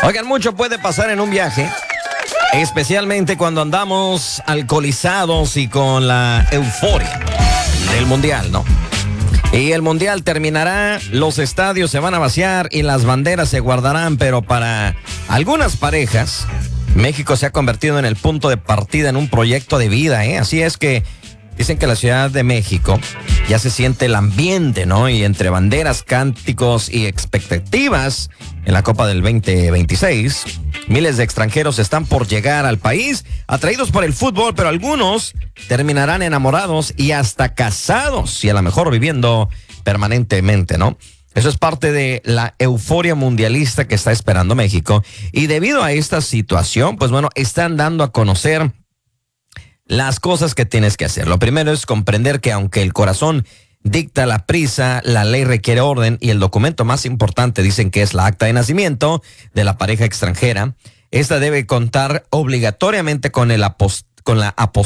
Oigan, mucho puede pasar en un viaje, especialmente cuando andamos alcoholizados y con la euforia del mundial, ¿no? Y el mundial terminará, los estadios se van a vaciar y las banderas se guardarán, pero para algunas parejas, México se ha convertido en el punto de partida en un proyecto de vida, ¿eh? Así es que dicen que la Ciudad de México ya se siente el ambiente, ¿no? Y entre banderas, cánticos y expectativas en la Copa del 2026, miles de extranjeros están por llegar al país, atraídos por el fútbol, pero algunos terminarán enamorados y hasta casados y a lo mejor viviendo permanentemente, ¿no? Eso es parte de la euforia mundialista que está esperando México. Y debido a esta situación, pues bueno, están dando a conocer las cosas que tienes que hacer. Lo primero es comprender que aunque el corazón dicta la prisa, la ley requiere orden y el documento más importante dicen que es la acta de nacimiento de la pareja extranjera. Esta debe contar obligatoriamente con la apostilla